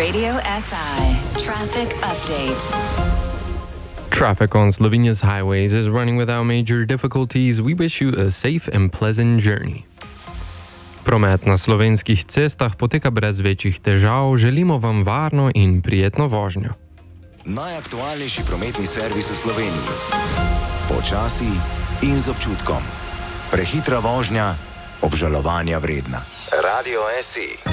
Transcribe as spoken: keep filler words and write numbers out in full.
Radio S I Traffic Update. Traffic on Slovenia's highways is running without major difficulties. We wish you a safe and pleasant journey. Promet na slovenskih cestah poteka brez večjih težav. Želimo vam varno in prijetno vožnjo. Najaktualnejši prometni servis v Sloveniji. Počasi in z občutkom. Prehitra vožnja, obžalovanja vredna. Radio S I.